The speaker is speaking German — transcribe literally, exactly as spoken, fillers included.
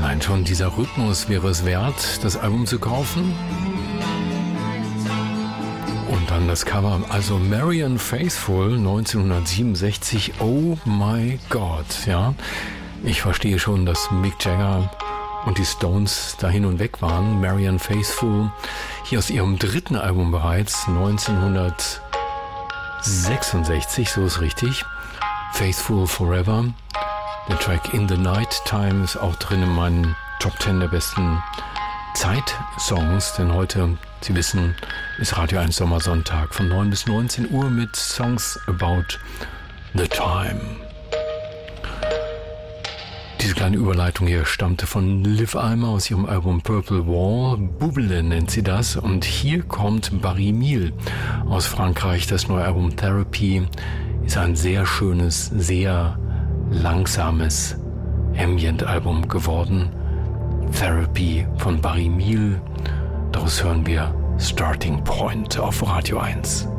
Allein schon dieser Rhythmus wäre es wert, das Album zu kaufen. Und dann das Cover, also Marianne Faithfull neunzehnhundertsiebenundsechzig, Oh My God, ja. Ich verstehe schon, dass Mick Jagger und die Stones da hin und weg waren. Marianne Faithfull, hier aus ihrem dritten Album bereits, neunzehnhundertsechsundsechzig, so ist richtig. Faithful Forever. Der Track In the Night Time ist auch drin in meinen Top Ten der besten Zeitsongs, denn heute, Sie wissen, ist Radio eins Sommersonntag von neun bis neunzehn Uhr mit Songs about the time. Diese kleine Überleitung hier stammte von Liv Almer aus ihrem Album Purple Wall. Bubble nennt sie das. Und hier kommt Barry Miel aus Frankreich. Das neue Album Therapy ist ein sehr schönes, sehr langsames Ambient-Album geworden. Therapy von Barry Miel. Daraus hören wir Starting Point auf Radio eins.